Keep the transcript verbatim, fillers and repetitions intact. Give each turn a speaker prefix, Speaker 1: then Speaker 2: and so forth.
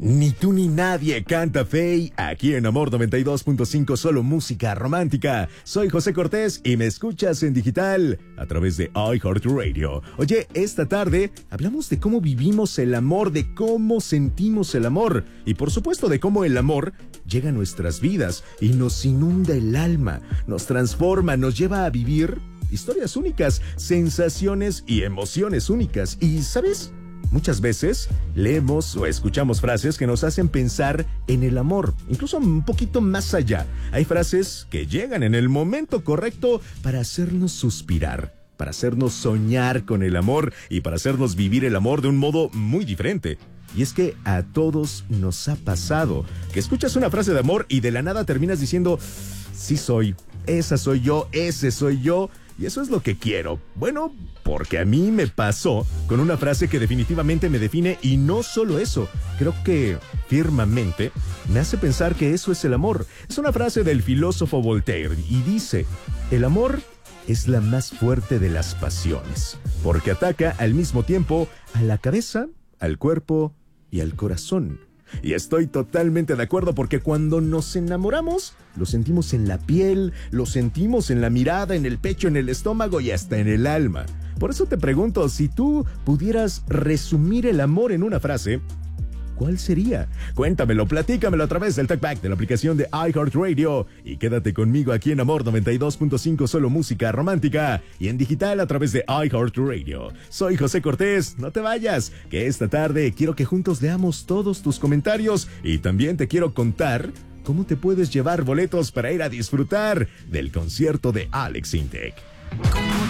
Speaker 1: Ni tú ni nadie canta Fey, aquí en Amor noventa y dos punto cinco, solo música romántica. Soy José Cortés y me escuchas en digital a través de iHeartRadio. Oye, esta tarde hablamos de cómo vivimos el amor, de cómo sentimos el amor y por supuesto de cómo el amor llega a nuestras vidas y nos inunda el alma, nos transforma, nos lleva a vivir historias únicas, sensaciones y emociones únicas. Y ¿sabes? Muchas veces leemos o escuchamos frases que nos hacen pensar en el amor, incluso un poquito más allá. Hay frases que llegan en el momento correcto para hacernos suspirar, para hacernos soñar con el amor y para hacernos vivir el amor de un modo muy diferente. Y es que a todos nos ha pasado que escuchas una frase de amor y de la nada terminas diciendo, sí soy, esa soy yo, ese soy yo. Y eso es lo que quiero. Bueno, porque a mí me pasó con una frase que definitivamente me define y no solo eso, creo que firmemente me hace pensar que eso es el amor. Es una frase del filósofo Voltaire y dice, el amor es la más fuerte de las pasiones, porque ataca al mismo tiempo a la cabeza, al cuerpo y al corazón. Y estoy totalmente de acuerdo porque cuando nos enamoramos, lo sentimos en la piel, lo sentimos en la mirada, en el pecho, en el estómago y hasta en el alma. Por eso te pregunto, si tú pudieras resumir el amor en una frase, ¿cuál sería? Cuéntamelo, platícamelo a través del talkback de la aplicación de iHeartRadio y quédate conmigo aquí en Amor noventa y dos punto cinco, solo música romántica y en digital a través de iHeartRadio. Soy José Cortés, no te vayas, que esta tarde quiero que juntos leamos todos tus comentarios y también te quiero contar cómo te puedes llevar boletos para ir a disfrutar del concierto de Alex Intec.
Speaker 2: Como